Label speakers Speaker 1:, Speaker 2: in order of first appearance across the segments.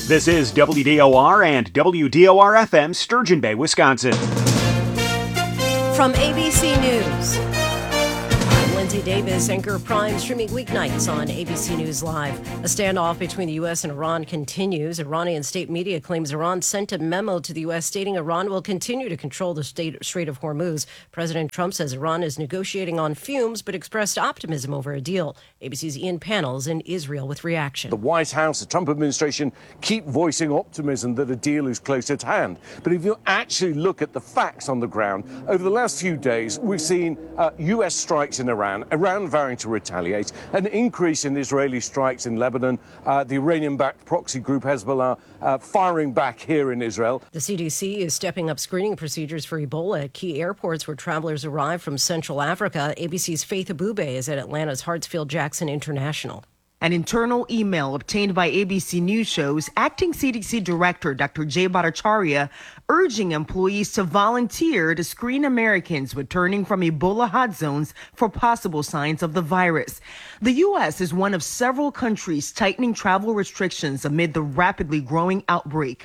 Speaker 1: This is WDOR and WDOR-FM, Sturgeon Bay, Wisconsin.
Speaker 2: From ABC News, I'm Lindsay Davis, anchor Prime, streaming weeknights on ABC News Live. A standoff between the U.S. and Iran continues. Iranian state media claims Iran sent a memo to the U.S. stating Iran will continue to control the Strait of Hormuz. President Trump says Iran is negotiating on fumes, but expressed optimism over a deal. ABC's Ian Pannell is in Israel with reaction.
Speaker 3: The White House, the Trump administration keep voicing optimism that a deal is close at hand. But if you actually look at the facts on the ground, over the last few days, we've seen U.S. strikes in Iran vowing to retaliate, an increase in Israeli strikes in Lebanon, the Iranian-backed proxy group Hezbollah firing back here in Israel.
Speaker 2: The CDC is stepping up screening procedures for Ebola at key airports where travelers arrive from Central Africa. ABC's Faith Abube is at Atlanta's Hartsfield-Jackson International.
Speaker 4: An internal email obtained by ABC News shows acting CDC Director Dr. Jay Bhattacharya urging employees to volunteer to screen Americans returning from Ebola hot zones for possible signs of the virus. The U.S. is one of several countries tightening travel restrictions amid the rapidly growing outbreak.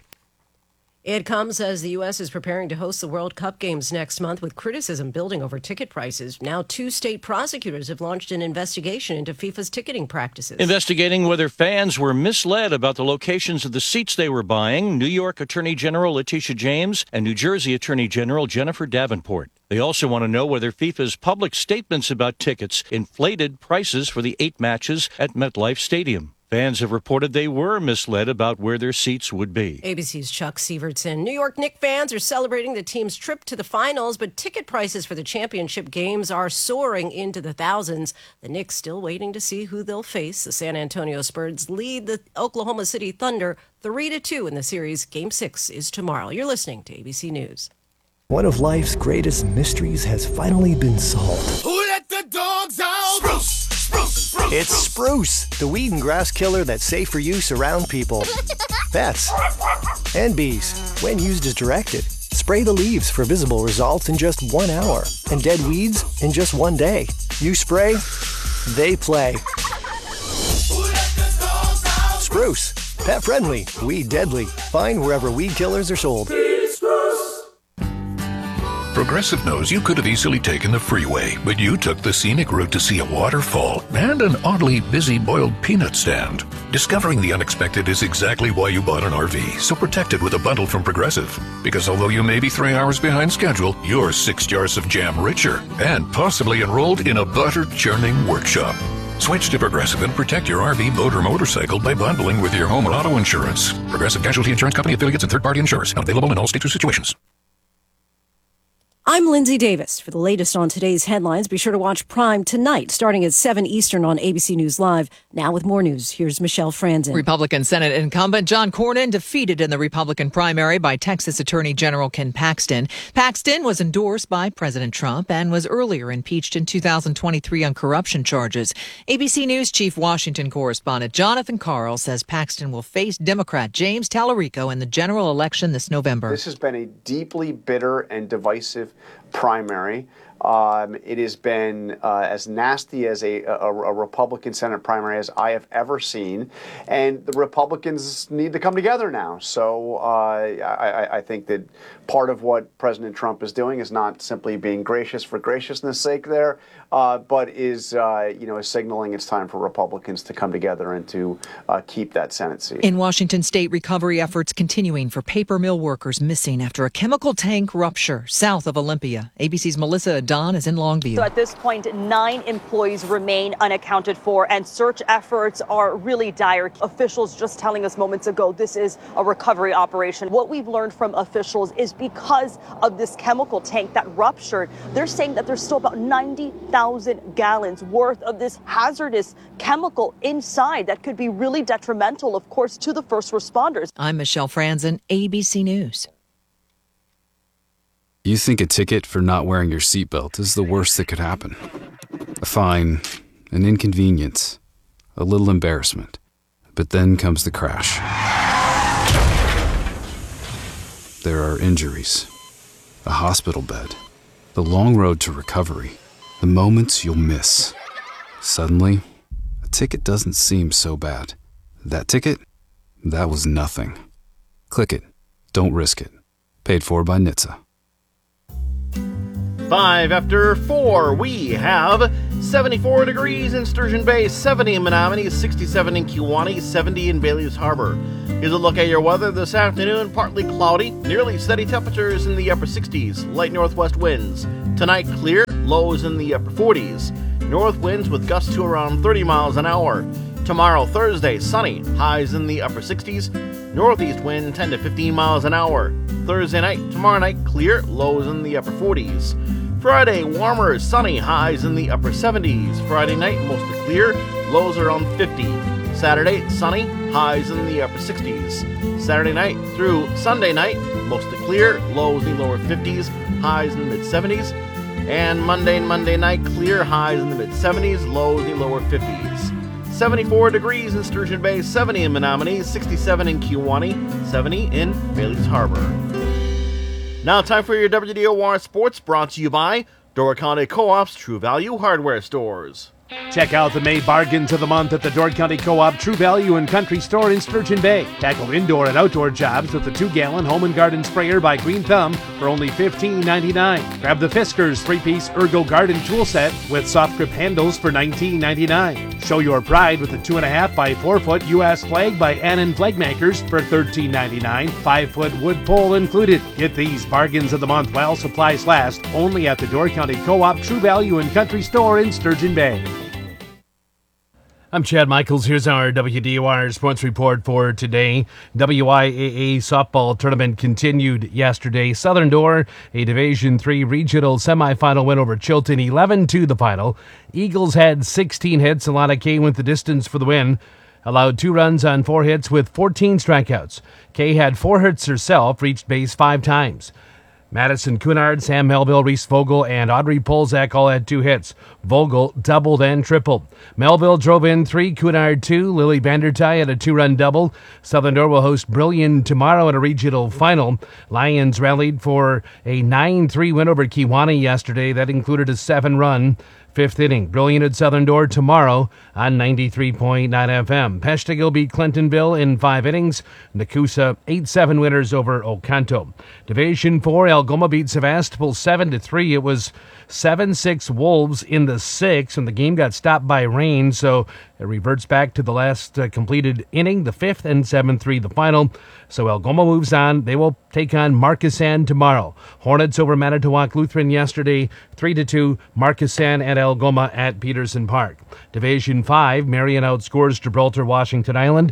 Speaker 2: It comes as the U.S. is preparing to host the World Cup games next month, with criticism building over ticket prices. Now, 2 state prosecutors have launched an investigation into FIFA's ticketing practices.
Speaker 5: Investigating whether fans were misled about the locations of the seats they were buying, New York Attorney General Letitia James and New Jersey Attorney General Jennifer Davenport. They also want to know whether FIFA's public statements about tickets inflated prices for the 8 matches at MetLife Stadium. Fans have reported they were misled about where their seats would be.
Speaker 2: ABC's Chuck Sievertson. New York Knicks fans are celebrating the team's trip to the finals, but ticket prices for the championship games are soaring into the thousands. The Knicks still waiting to see who they'll face. The San Antonio Spurs lead the Oklahoma City Thunder 3-2 in the series. Game 6 is tomorrow. You're listening to ABC News.
Speaker 6: One of life's greatest mysteries has finally been solved.
Speaker 7: Who let the dogs out? Spruce!
Speaker 6: It's Spruce, the weed and grass killer that's safe for use around people, pets, and bees. When used as directed, spray the leaves for visible results in just 1 hour and dead weeds in just 1 day. You spray, they play. Spruce, pet friendly, weed deadly. Find wherever weed killers are sold.
Speaker 8: Progressive knows you could have easily taken the freeway, but you took the scenic route to see a waterfall and an oddly busy boiled peanut stand. Discovering the unexpected is exactly why you bought an RV, so protect it with a bundle from Progressive. Because although you may be 3 hours behind schedule, you're 6 jars of jam richer and possibly enrolled in a butter-churning workshop. Switch to Progressive and protect your RV, boat, or motorcycle by bundling with your home and auto insurance. Progressive Casualty Insurance Company, affiliates, and third-party insurers. Not available in all states or situations.
Speaker 2: I'm Lindsay Davis. For the latest on today's headlines, be sure to watch Prime tonight, starting at 7 Eastern on ABC News Live. Now with more news, here's Michelle Franzen.
Speaker 9: Republican Senate incumbent John Cornyn defeated in the Republican primary by Texas Attorney General Ken Paxton. Paxton was endorsed by President Trump and was earlier impeached in 2023 on corruption charges. ABC News Chief Washington correspondent Jonathan Karl says Paxton will face Democrat James Tallarico in the general election this November.
Speaker 10: This has been a deeply bitter and divisive primary. It has been as nasty as a Republican Senate primary as I have ever seen, and the Republicans need to come together now. So I think that part of what President Trump is doing is not simply being gracious for graciousness' sake there, but is signaling it's time for Republicans to come together and to keep that Senate seat.
Speaker 9: In Washington state, recovery efforts continuing for paper mill workers missing after a chemical tank rupture south of Olympia. ABC's Melissa Adon is in Longview.
Speaker 11: So at this point, 9 employees remain unaccounted for, and search efforts are really dire. Officials just telling us moments ago this is a recovery operation. What we've learned from officials is because of this chemical tank that ruptured, they're saying that there's still about 90,000 gallons worth of this hazardous chemical inside that could be really detrimental, of course, to the first responders.
Speaker 9: I'm Michelle Franzen, ABC News.
Speaker 12: You think a ticket for not wearing your seatbelt is the worst that could happen. A fine, an inconvenience, a little embarrassment. But then comes the crash. There are injuries, a hospital bed, the long road to recovery, the moments you'll miss. Suddenly, a ticket doesn't seem so bad. That ticket That was nothing. Click it. Don't risk it. Paid for by NHTSA.
Speaker 13: 5 after 4, we have 74 degrees in Sturgeon Bay, 70 in Menominee, 67 in Kewaunee, 70 in Bailey's Harbor. Here's a look at your weather this afternoon. Partly cloudy, nearly steady temperatures in the upper 60s, light northwest winds. Tonight clear, lows in the upper 40s. North winds with gusts to around 30 miles an hour. Tomorrow, Thursday, sunny, highs in the upper 60s. Northeast wind 10 to 15 miles an hour. Thursday night, tomorrow night, clear, lows in the upper 40s. Friday, warmer, sunny, highs in the upper 70s. Friday night, mostly clear, lows around 50. Saturday, sunny, highs in the upper 60s. Saturday night through Sunday night, mostly clear, lows in the lower 50s, highs in the mid 70s. And Monday and Monday night, clear, highs in the mid 70s, lows in the lower 50s. 74 degrees in Sturgeon Bay, 70 in Menominee, 67 in Kewaunee, 70 in Bailey's Harbor. Now time for your WDOR Sports, brought to you by Door County Co-op's True Value Hardware Stores.
Speaker 14: Check out the May bargains of the month at the Door County Co-op True Value and Country Store in Sturgeon Bay. Tackle indoor and outdoor jobs with the 2-gallon Home and Garden sprayer by Green Thumb for only $15.99. Grab the Fiskars 3-piece Ergo Garden tool set with soft grip handles for $19.99. Show your pride with the 2.5 by 4 foot U.S. flag by Annan Flag Makers for $13.99. 5-foot wood pole included. Get these bargains of the month while supplies last, only at the Door County Co-op True Value and Country Store in Sturgeon Bay. I'm Chad Michaels. Here's our WDOR Sports Report for today. WIAA softball tournament continued yesterday. Southern Door, a Division III regional semifinal win over Chilton, 11-2 the final. Eagles had 16 hits. Alana Kay went the distance for the win. Allowed 2 runs on 4 hits with 14 strikeouts. Kay had 4 hits herself, reached base 5 times. Madison Cunard, Sam Melville, Reese Vogel, and Audrey Polzak all had 2 hits. Vogel doubled and tripled. Melville drove in 3, Cunard 2. Lily Vandertye had a 2-run double. Southern Door will host Brillion tomorrow in a regional final. Lions rallied for a 9-3 win over Kewaunee yesterday. That included a 7-run 5th inning. Brilliant at Southern Door tomorrow on 93.9 FM. Peshtigo beat Clintonville in 5 innings. Nakusa 8-7 winners over Oconto. Division 4, Algoma beat Sevastopol 7-3. It was 7-6 Wolves in the 6th, and the game got stopped by rain, so it reverts back to the last completed inning, the 5th, and 7-3 the final. So Algoma moves on. They will take on Markesan tomorrow. Hornets over Manitowoc Lutheran yesterday, 3-2. Markesan at Algoma at Peterson Park. Division 5, Marion outscores Gibraltar Washington Island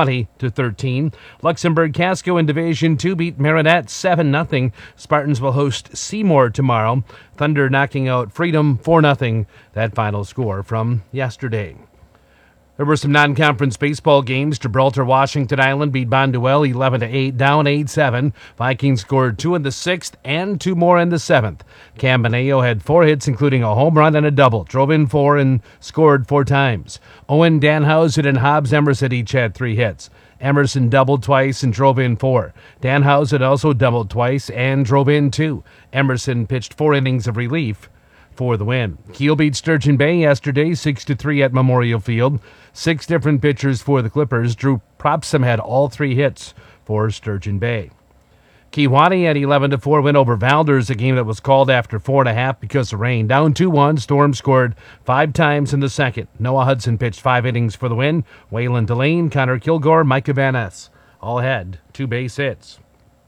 Speaker 14: 20-13. Luxembourg Casco in Division 2 beat Marinette 7-0. Spartans will host Seymour tomorrow. Thunder knocking out Freedom 4-0. That final score from yesterday. There were some non-conference baseball games. Gibraltar Washington Island beat Bonduelle 11-8, down 8-7. Vikings scored 2 in the 6th and 2 more in the 7th. Cam Beneo had 4 hits, including a home run and a double. Drove in 4 and scored 4 times. Owen Danhausen and Hobbs Emerson each had 3 hits. Emerson doubled twice and drove in 4. Danhausen also doubled twice and drove in 2. Emerson pitched 4 innings of relief for the win. Kiel beat Sturgeon Bay yesterday 6-3 at Memorial Field. 6 different pitchers for the Clippers. Drew Propsom had all 3 hits for Sturgeon Bay. Kewaunee had 11-4 win over Valders, a game that was called after 4.5 because of rain. Down 2-1, Storm scored 5 times in the second. Noah Hudson pitched 5 innings for the win. Waylon Delane, Connor Kilgore, Micah Van Ness all had 2 base hits.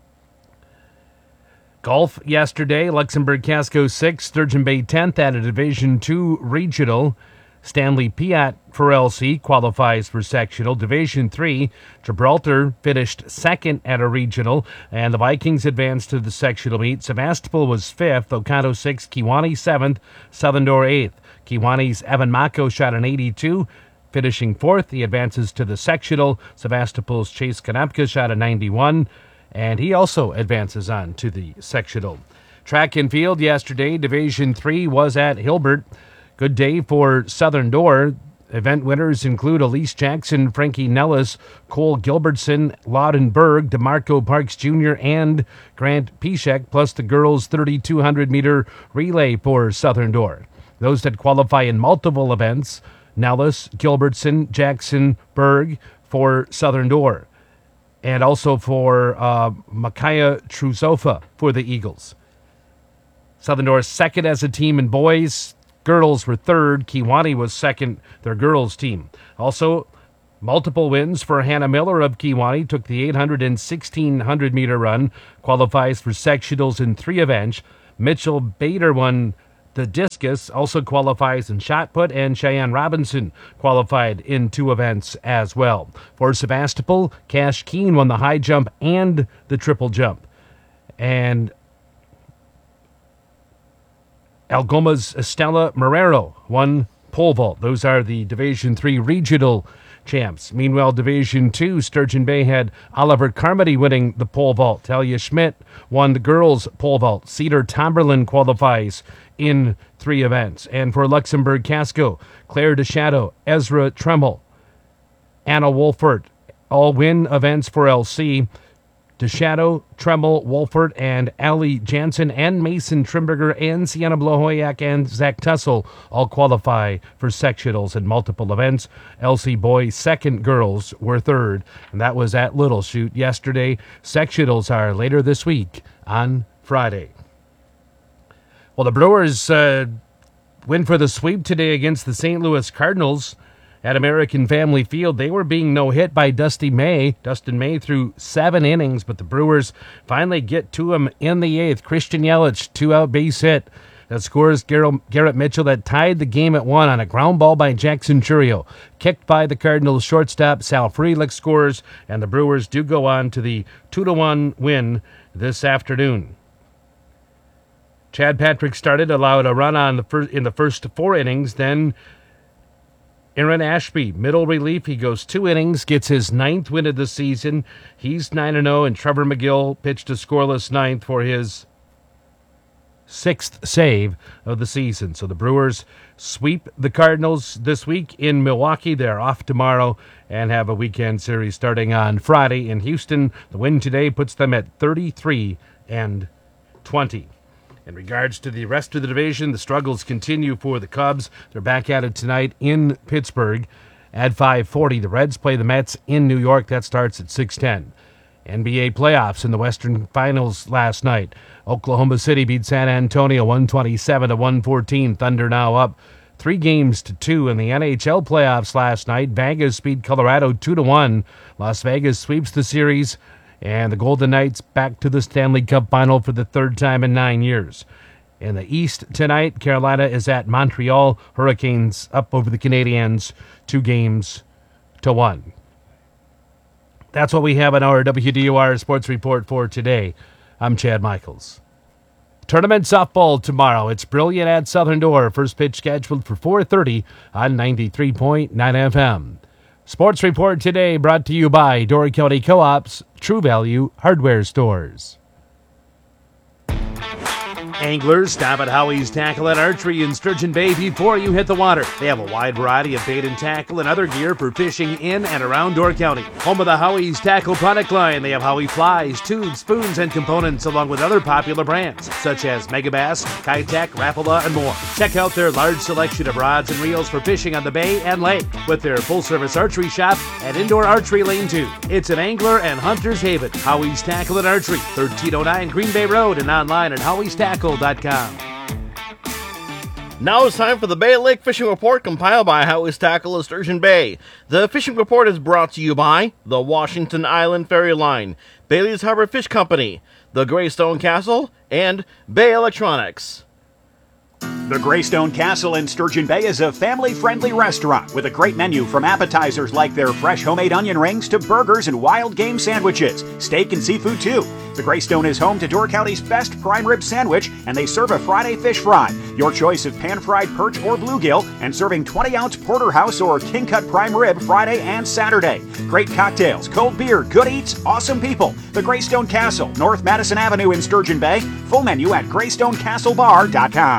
Speaker 14: Golf yesterday, Luxembourg Casco 6th, Sturgeon Bay 10th at a Division II regional. Stanley Piat for LC qualifies for sectional. Division 3, Gibraltar finished 2nd at a regional, and the Vikings advanced to the sectional meet. Sevastopol was 5th, Oconto 6th, Kewaunee 7th, Southern Door 8th. Kewaunee's Evan Mako shot an 82, finishing 4th. He advances to the sectional. Sevastopol's Chase Konopka shot a 91, and he also advances on to the sectional. Track and field yesterday, Division 3 was at Hilbert. Good day for Southern Door. Event winners include Elise Jackson, Frankie Nellis, Cole Gilbertson, Loudon Berg, DeMarco Parks Jr., and Grant Pishek, plus the girls' 3,200-meter relay for Southern Door. Those that qualify in multiple events, Nellis, Gilbertson, Jackson, Berg for Southern Door. and also for Makaya Trusofa for the Eagles. Southern Door second as a team in boys. Girls were third. Kewanee was second, their girls team. Also, multiple wins for Hannah Miller of Kewanee. Took the 800 and 1600 meter run. Qualifies for sectionals in 3 events. Mitchell Bader won the discus, also qualifies in shot put, and Cheyenne Robinson qualified in 2 events as well. For Sebastopol, Cash Keene won the high jump and the triple jump. And Algoma's Estela Marrero won pole vault. Those are the Division III regional champs. Meanwhile, Division II, Sturgeon Bay had Oliver Carmody winning the pole vault. Talia Schmidt won the girls' pole vault. Cedar Tomberlin qualifies in 3 events. And for Luxembourg Casco, Claire DeShadow, Ezra Tremmel, Anna Wolfert, all win events for LC. DeShadow, Tremmel, Wolfert, and Allie Jansen, and Mason Trimberger, and Sienna Blohoyak, and Zach Tussle all qualify for sectionals in multiple events. LC boys second, girls were third, and that was at Little Chute yesterday. Sectionals are later this week on Friday. Well, the Brewers win for the sweep today against the St. Louis Cardinals at American Family Field. They were being no-hit by Dustin May threw 7 innings, but the Brewers finally get to him in the 8th. Christian Yelich, 2-out base hit that scores Garrett Mitchell that tied the game at 1 on a ground ball by Jackson Churio. Kicked by the Cardinals shortstop, Sal Frelick scores, and the Brewers do go on to the 2-1 win this afternoon. Chad Patrick started, allowed a run in the first 4 innings, then Aaron Ashby, middle relief. He goes 2 innings, gets his 9th win of the season. He's 9-0, and Trevor McGill pitched a scoreless 9th for his 6th save of the season. So the Brewers sweep the Cardinals this week in Milwaukee. They're off tomorrow and have a weekend series starting on Friday in Houston. The win today puts them at 33-20. In regards to the rest of the division, the struggles continue for the Cubs. They're back at it tonight in Pittsburgh at 5:40. The Reds play the Mets in New York. That starts at 6:10. NBA playoffs in the Western Finals last night. Oklahoma City beat San Antonio 127-114. Thunder now up 3-2 in the NHL playoffs last night. Vegas beat Colorado 2-1. Las Vegas sweeps the series. And the Golden Knights back to the Stanley Cup final for the 3rd time in 9 years. In the East tonight, Carolina is at Montreal. Hurricanes up over the Canadiens 2-1. That's what we have on our WDOR Sports Report for today. I'm Chad Michaels. Tournament softball tomorrow. It's Brilliant at Southern Door. First pitch scheduled for 4:30 on 93.9 FM. Sports Report today brought to you by Door County Co-op's True Value Hardware Stores. Anglers, stop at Howie's Tackle and Archery in Sturgeon Bay before you hit the water. They have a wide variety of bait and tackle and other gear for fishing in and around Door County. Home of the Howie's Tackle product line, they have Howie flies, tubes, spoons, and components along with other popular brands such as Megabass, Kitech, Rapala, and more. Check out their large selection of rods and reels for fishing on the bay and lake with their full-service archery shop and indoor archery lane too. It's an angler and hunter's haven. Howie's Tackle and Archery, 1309 Green Bay Road, and online at howiestackle.com.
Speaker 13: Now it's time for the Bay Lake Fishing Report compiled by Howie's Tackle of Sturgeon Bay. The fishing report is brought to you by the Washington Island Ferry Line, Bailey's Harbor Fish Company, the Greystone Castle, and Bay Electronics.
Speaker 1: The Greystone Castle in Sturgeon Bay is a family-friendly restaurant with a great menu from appetizers like their fresh homemade onion rings to burgers and wild game sandwiches, steak and seafood too. The Greystone is home to Door County's best prime rib sandwich, and they serve a Friday fish fry. Your choice of pan-fried perch or bluegill, and serving 20-ounce porterhouse or king-cut prime rib Friday and Saturday. Great cocktails, cold beer, good eats, awesome people. The Greystone Castle, North Madison Avenue in Sturgeon Bay. Full menu at GreystonecastleBar.com.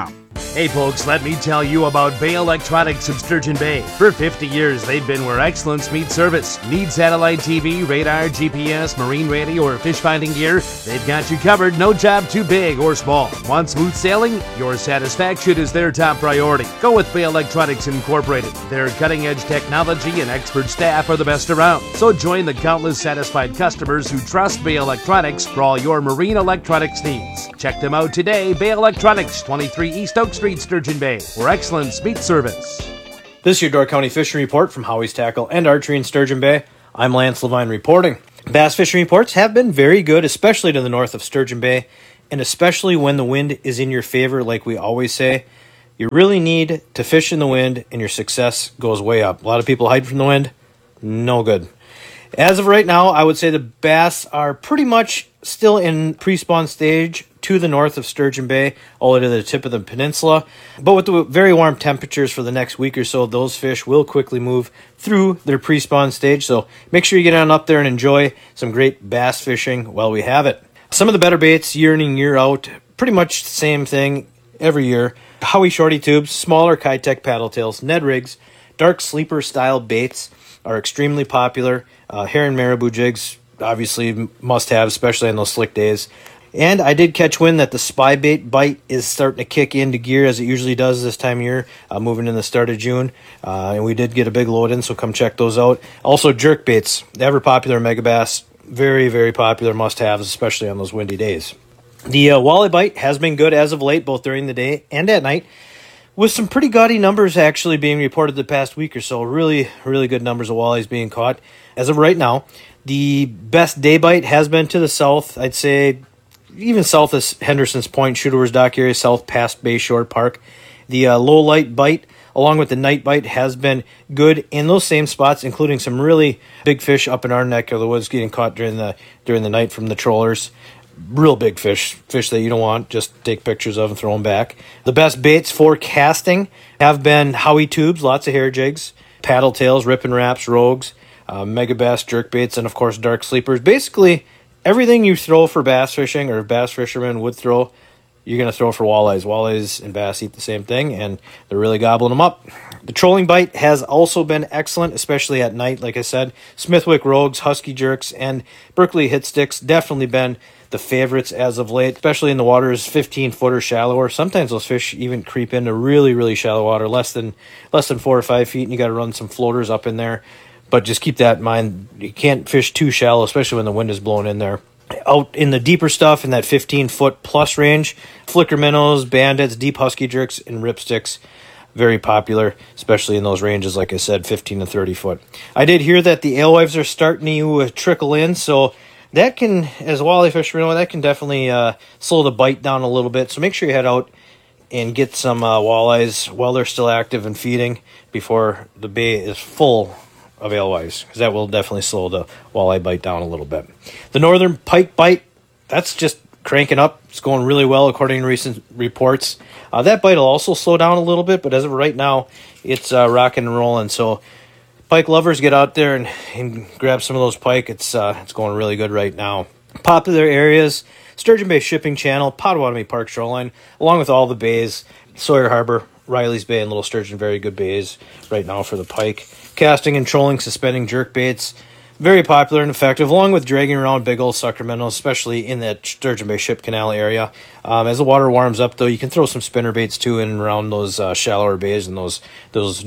Speaker 14: Hey folks, let me tell you about Bay Electronics of Sturgeon Bay. For 50 years, they've been where excellence meets service. Need satellite TV, radar, GPS, marine radio, or fish finding gear? They've got you covered, no job too big or small. Want smooth sailing? Your satisfaction is their top priority. Go with Bay Electronics Incorporated. Their cutting-edge technology and expert staff are the best around. So join the countless satisfied customers who trust Bay Electronics for all your marine electronics needs. Check them out today, Bay Electronics, 23 East Oak Street, Sturgeon Bay, where excellence meets service.
Speaker 15: This is your Door County Fishing Report from Howie's Tackle and Archery in Sturgeon Bay. I'm Lance Levine reporting. Bass fishing reports have been very good, especially to the north of Sturgeon Bay, and especially when the wind is in your favor, like we always say. You really need to fish in the wind, and your success goes way up. A lot of people hide from the wind. No good. As of right now, I would say the bass are pretty much still in pre-spawn stage to the north of Sturgeon Bay, all the way to the tip of the peninsula. But with the very warm temperatures for the next week or so, those fish will quickly move through their pre-spawn stage. So make sure you get on up there and enjoy some great bass fishing while we have it. Some of the better baits year in and year out, pretty much the same thing every year. Howie Shorty tubes, smaller Kitech paddle tails, Ned rigs, dark sleeper style baits are extremely popular. Heron marabou jigs, obviously must have, especially on those slick days. And I did catch wind that the spy bait bite is starting to kick into gear as it usually does this time of year, moving in the start of June. And we did get a big load in, so come check those out. Also, jerk baits, ever popular megabass, very, very popular must-haves, especially on those windy days. The walleye bite has been good as of late, both during the day and at night, with some pretty gaudy numbers actually being reported the past week or so. Really, really good numbers of walleyes being caught. As of right now, the best day bite has been to the south, I'd say, even south of Henderson's Point, Shooter's Dock area, south past Bayshore Park. The low light bite, along with the night bite, has been good in those same spots, including some really big fish up in our neck of the woods getting caught during the night from the trollers. Real big fish that you don't want, just take pictures of and throw them back. The best baits for casting have been Howie tubes, lots of hair jigs, paddle tails, ripping wraps, rogues, megabass jerk baits, and of course dark sleepers. Basically, everything you throw for bass fishing or bass fishermen would throw, you're going to throw for walleyes. Walleyes and bass eat the same thing, and they're really gobbling them up. The trolling bite has also been excellent, especially at night, like I said. Smithwick rogues, husky jerks, and Berkeley hit sticks definitely been the favorites as of late, especially in the waters 15 foot or shallower. Sometimes those fish even creep into really, really shallow water, less than 4 or 5 feet, and you got to run some floaters up in there. But just keep that in mind. You can't fish too shallow, especially when the wind is blowing in there. Out in the deeper stuff, in that 15-foot plus range, flicker minnows, bandits, deep husky jerks, and ripsticks, very popular, especially in those ranges, like I said, 15 to 30 foot. I did hear that the alewives are starting to trickle in, so that can, as a walleye fisherman, that can definitely slow the bite down a little bit. So make sure you head out and get some walleyes while they're still active and feeding before the bay is full of alewives, because that will definitely slow the walleye bite down a little bit. The northern pike bite, that's just cranking up. It's going really well according to recent reports. That bite will also slow down a little bit, but as of right now, it's rocking and rolling. So pike lovers, get out there and grab some of those pike. It's going really good right now. Popular areas, Sturgeon Bay Shipping Channel, Potawatomi Park Shoreline, along with all the bays, Sawyer Harbor, Riley's Bay, and Little Sturgeon, very good bays right now for the pike. Casting and trolling, suspending jerk baits, very popular and effective, along with dragging around big old sucker minnows, especially in that Sturgeon Bay Ship Canal area. As the water warms up, though, you can throw some spinner baits too in and around those shallower bays and those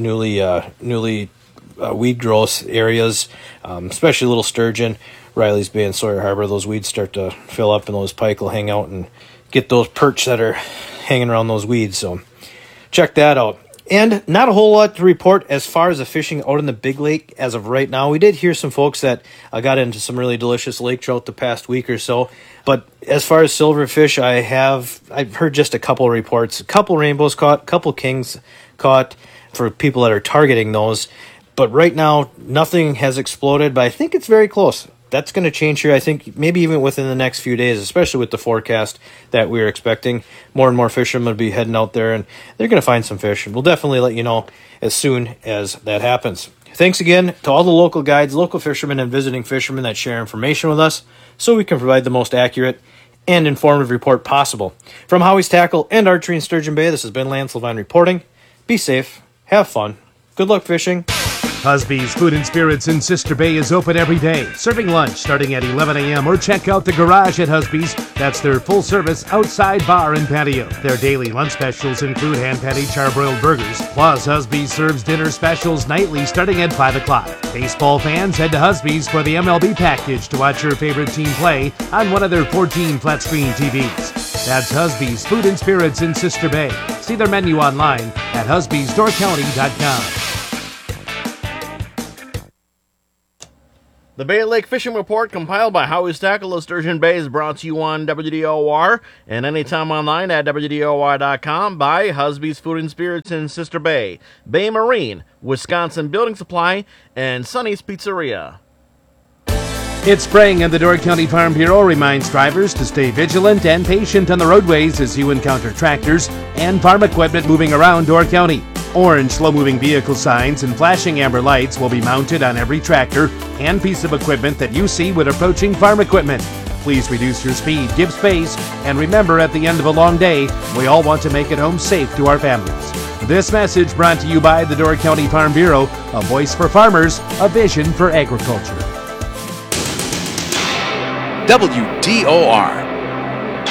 Speaker 15: newly weed growth areas, especially Little Sturgeon, Riley's Bay, and Sawyer Harbor. Those weeds start to fill up, and those pike will hang out and get those perch that are hanging around those weeds. So check that out. And not a whole lot to report as far as the fishing out in the big lake as of right now. We did hear some folks that got into some really delicious lake trout the past week or so. But as far as silverfish, I've heard just a couple of reports. A couple rainbows caught, a couple kings caught for people that are targeting those. But right now, nothing has exploded, but I think it's very close. That's going to change here, I think, maybe even within the next few days, especially with the forecast that we're expecting. More and more fishermen will be heading out there, and they're going to find some fish. And we'll definitely let you know as soon as that happens. Thanks again to all the local guides, local fishermen, and visiting fishermen that share information with us so we can provide the most accurate and informative report possible. From Howie's Tackle and Archery in Sturgeon Bay, this has been Lance Levine reporting. Be safe, have fun, good luck fishing.
Speaker 14: Husby's Food and Spirits in Sister Bay is open every day, serving lunch starting at 11 a.m. or check out the garage at Husby's. That's their full-service outside bar and patio. Their daily lunch specials include hand-patty charbroiled burgers. Plus, Husby's serves dinner specials nightly starting at 5 o'clock. Baseball fans, head to Husby's for the MLB package to watch your favorite team play on one of their 14 flat-screen TVs. That's Husby's Food and Spirits in Sister Bay. See their menu online at husbysdoorcounty.com.
Speaker 13: The Bay Lake Fishing Report, compiled by Howie's Tackle of Sturgeon Bay, is brought to you on WDOR and anytime online at WDOR.com by Husby's Food and Spirits in Sister Bay, Bay Marine, Wisconsin Building Supply, and Sonny's Pizzeria.
Speaker 14: It's spring, and the Door County Farm Bureau reminds drivers to stay vigilant and patient on the roadways as you encounter tractors and farm equipment moving around Door County. Orange slow-moving vehicle signs and flashing amber lights will be mounted on every tractor and piece of equipment that you see when approaching farm equipment. Please reduce your speed, give space, and remember, at the end of a long day, we all want to make it home safe to our families. This message brought to you by the Door County Farm Bureau, a voice for farmers, a vision for agriculture.
Speaker 16: WDOR